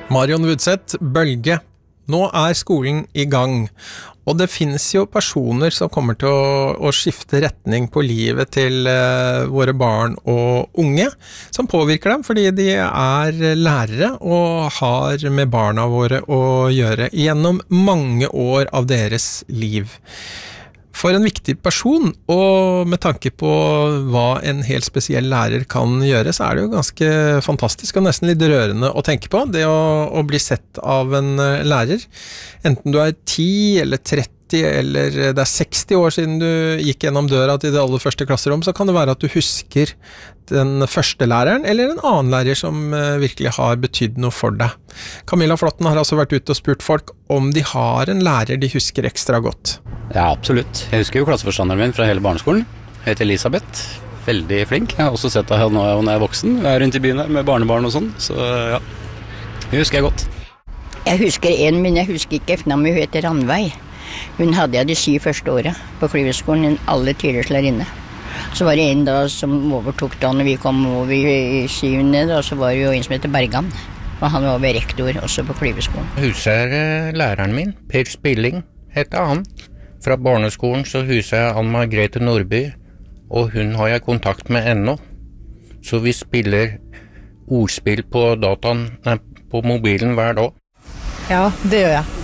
Marion Wudseth, Bølge. Nå skolen I gang, og det finnes jo personer som kommer til å skifte retning på livet til våre barn og unge, som påvirker dem fordi de lærere og har med barna våre å gjøre gjennom mange år av deres liv. For en viktig person, og med tanke på hva en helt spesiell lærer kan gjøre, så det jo ganske fantastisk og nesten litt rørende å tenke på, det å bli sett av en lærer. Enten du 10 eller 30, eller det 60 år siden du gikk gjennom døra til det aller første klasserom, så kan det være at du husker den første læreren, eller en annen lærer som virkelig har betydd noe for deg. Camilla Flotten har altså vært ute og spurt folk om de har en lærer de husker ekstra godt. Ja, absolutt. Jeg husker jo klasseforstanderen min fra hele barneskolen. Hun heter Elisabeth. Veldig flink. Jeg har også sett henne nå når jeg voksen. Jeg rundt I byen her med barnebarn og sånn. Så ja, hun husker jeg godt. Jeg husker en, men jeg husker ikke efternavnet. Hun heter Ranveig. Hun hadde jeg de 7 første året på Klyveskolen, en aller tidligere lærerinne. Så var det en da som overtok da når vi kom over I 7. Da, så var det jo en som heter Bergan. Og han var rektor også på Klyveskolen. Jeg husker læreren min, Per Spilling, heter han. Fra barneskolen så husker jeg Anne Margrethe Nordby, og hun har jeg kontakt med ennå. Så vi spiller ordspill på på mobilen hver dag. Ja, det gjør jeg.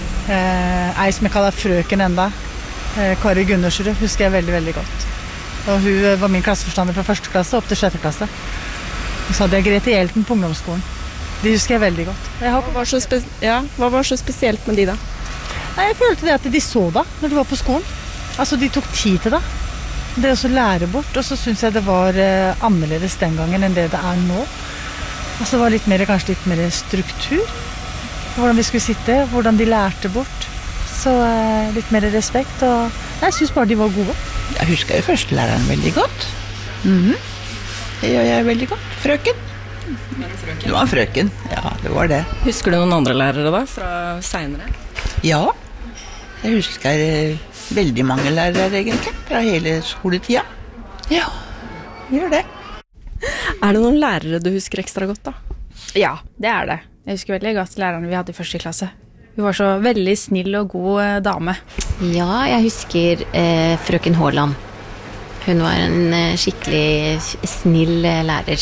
Ei som jeg kaller frøken enda, Kari Gundersrud, husker jeg veldig, veldig godt. Og hun var min klasseforstander fra 1. klasse opp til 6. klasse. Og så hadde jeg Grete Hjelten på ungdomsskolen. De husker jeg veldig godt. Hva var så spesielt med de da? Nei, jeg følte det at de så da, når de var på skolen. Altså, de tok tid til det. Det å lære bort, og så synes jeg det var annerledes den gangen enn det nå. Altså, det var kanskje litt mer struktur. Hvordan vi skulle sitte, hvordan de lærte bort. Så litt mer respekt, og jeg synes bare de var gode. Jeg husker jo førstelæreren veldig godt. Det gjør jeg veldig godt. Frøken. Det var en frøken, ja, det var det. Husker du noen andre lærere da, fra senere? Ja, jeg husker veldig mange lærere egentlig, fra hele skoletida. Ja, gjør det. Det noen lærere du husker ekstra godt da? Ja, det det. Jeg husker veldig godt læreren vi hadde I 1. klasse. Hun var så veldig snill og god dame. Ja, jeg husker frøken Håland. Hun var en skikkelig snill lærer.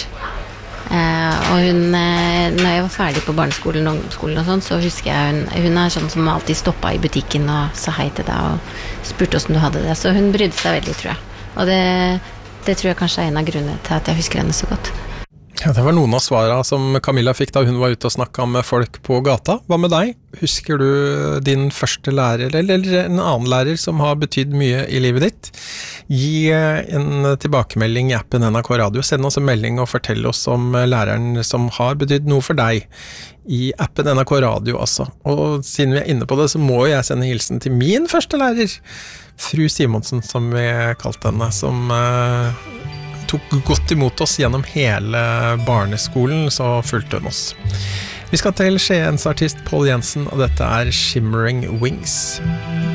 Og hun, når jeg var ferdig på barneskolen og ungdomsskolen og sånn, så husker jeg hun sånn som alltid stoppet I butikken og sa hei til deg og spurte hvordan du hadde det. Så hun brydde seg veldig, tror jeg. Og det tror jeg kanskje en av grunnene til at jeg husker henne så godt. Ja, det var noen av svarene som Camilla fikk da hun var ute og snakket med folk på gata. Hva med deg? Husker du din første lærer, eller en annen lærer som har betydd mye I livet ditt? Gi en tilbakemelding I appen NRK Radio. Send oss en melding og fortell oss om læreren som har betydd noe for deg I appen NRK Radio, altså. Og siden vi inne på det, så må jeg sende hilsen til min første lærer, fru Simonsen, som vi kalte henne, som tok godt imot oss gjennom hele barneskolen, så fulgte hun oss. Vi skal til Skiens artist Paul Jensen, og dette Shimmering Wings.